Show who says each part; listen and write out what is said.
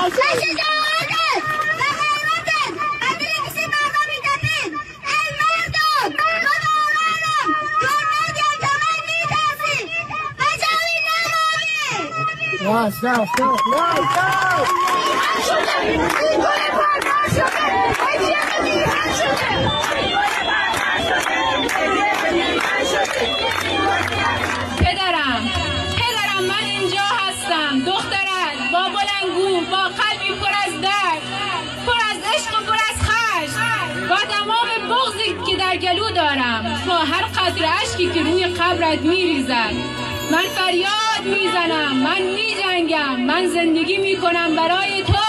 Speaker 1: پدرم من اینجا هستم. دخترت با بلندگو، با قلبی پر از درد، پر از عشق و پر از خشم، با تمام بغضی که در گلو دارم، با هر قطره اشکی که روی قبرت میریزد، من فریاد میزنم، من میجنگم، من زندگی میکنم برای تو.